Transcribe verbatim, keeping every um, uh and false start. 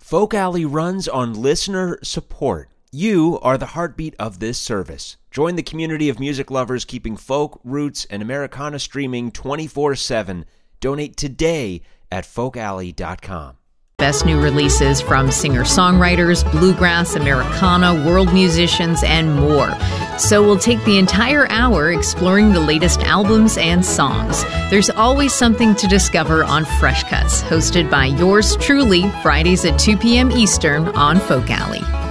Folk Alley runs on listener support. You are the heartbeat of this service. Join the community of music lovers keeping folk, roots, and Americana streaming twenty-four seven. Donate today at folk alley dot com. Best new releases from singer-songwriters, bluegrass, Americana, world musicians, and more. So we'll take the entire hour exploring the latest albums and songs. There's always something to discover on Fresh Cuts, hosted by yours truly, Fridays at two p.m. Eastern on Folk Alley.